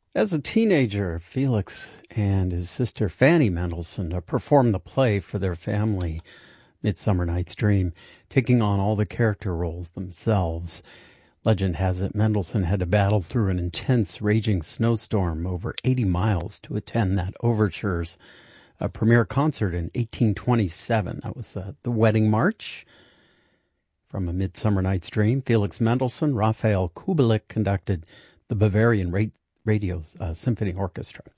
As a teenager, Felix and his sister Fanny Mendelssohn performed the play for their family, Midsummer Night's Dream, taking on all the character roles themselves. Legend has it Mendelssohn had to battle through an intense, raging snowstorm over 80 miles to attend that overture's premiere concert in 1827. That was the Wedding March from A Midsummer Night's Dream. Felix Mendelssohn, Raphael Kubelik conducted the Bavarian Radio Symphony Orchestra.